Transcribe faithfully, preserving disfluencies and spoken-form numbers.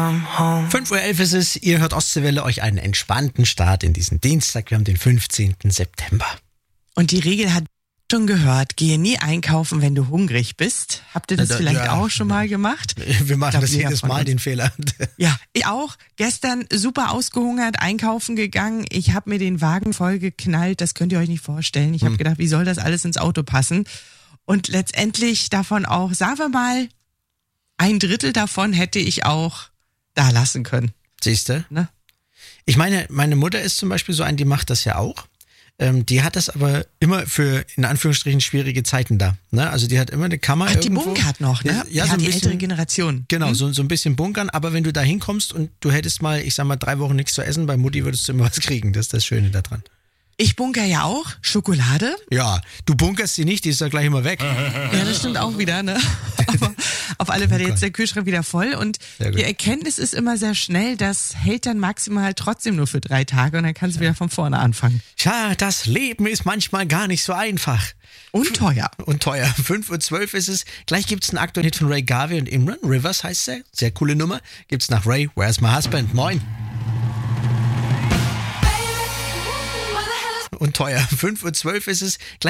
fünf Uhr elf ist es, ihr hört Ostseewelle, euch einen entspannten Start in diesen Dienstag, wir haben den fünfzehnten September. Und die Regel hat schon gehört, gehe nie einkaufen, wenn du hungrig bist. Habt ihr das Ja, vielleicht ja. auch schon mal gemacht? Wir machen glaub, das jeder jedes von Mal, uns. den Fehler. Ja, ich auch. Gestern super ausgehungert, einkaufen gegangen. Ich habe mir den Wagen voll geknallt, das könnt ihr euch nicht vorstellen. Ich habe Hm. gedacht, wie soll das alles ins Auto passen? Und letztendlich davon auch, sagen wir mal, ein Drittel davon hätte ich auch da lassen können. Siehst du? Ne? Ich meine, meine Mutter ist zum Beispiel so ein, die macht das ja auch. Ähm, die hat das aber immer für, in Anführungsstrichen, schwierige Zeiten da. Ne? Also die hat immer eine Kammer Ach, die irgendwo. bunkert noch, ne? Ja, die so hat ein die bisschen, ältere Generation. Genau, Hm? so, so ein bisschen bunkern. Aber wenn du da hinkommst und du hättest mal, ich sag mal, drei Wochen nichts zu essen, bei Mutti würdest du immer was kriegen. Das ist das Schöne daran. Ich bunker ja auch Schokolade. Ja, du bunkerst sie nicht, die ist ja gleich immer weg. Ja, das stimmt auch wieder, ne? Aber auf alle Fälle jetzt der Kühlschrank wieder voll und Sehr gut. die Erkenntnis ist immer sehr schnell, das hält dann maximal trotzdem nur für drei Tage und dann kannst du wieder von vorne anfangen. Tja, das Leben ist manchmal gar nicht so einfach. Und teuer. Und teuer. fünf Uhr zwölf ist es. Gleich gibt's einen aktuellen Hit von Ray Garvey und Imran. Rivers heißt er. Sehr coole Nummer. Gibt's nach Ray, Where's My Husband? Moin. Und teuer. fünf Uhr zwölf ist es. Gleich